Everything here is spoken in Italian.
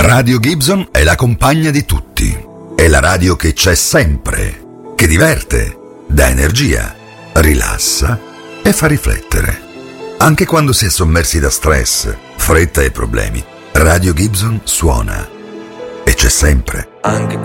Radio Gibson è la compagna di tutti. È la radio che c'è sempre, che diverte, dà energia, rilassa e fa riflettere. Anche quando si è sommersi da stress, fretta e problemi, Radio Gibson suona e c'è sempre. Anche